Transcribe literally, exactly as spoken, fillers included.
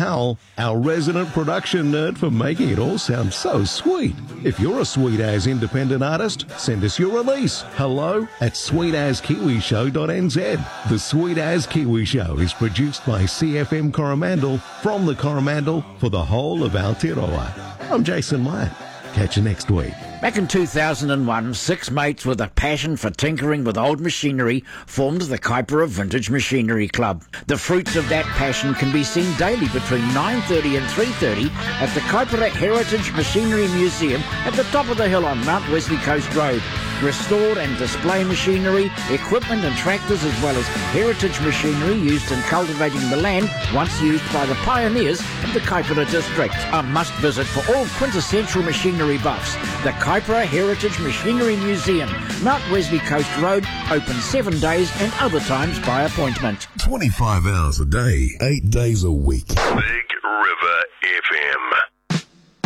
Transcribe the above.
Howell, our resident production nerd, for making it all sound so sweet. If you're a sweet-as independent artist, send us your release. Hello at sweet as kiwi show dot n z. The Sweet As Kiwi Show is produced by C F M Coromandel, from the Coromandel, for the whole of Aotearoa. I'm Jason Wyatt. Catch you next week. Back in two thousand one, six mates with a passion for tinkering with old machinery formed the Kaipara Vintage Machinery Club. The fruits of that passion can be seen daily between nine thirty and three thirty at the Kaipara Heritage Machinery Museum at the top of the hill on Mount Wesley Coast Road. Restored and display machinery, equipment and tractors, as well as heritage machinery used in cultivating the land once used by the pioneers of the Kaipara district. A must-visit for all quintessential machinery buffs. The Kaipara Heritage Machinery Museum, Mount Wesley Coast Road, open seven days and other times by appointment. twenty-five hours a day, eight days a week. Big River F M.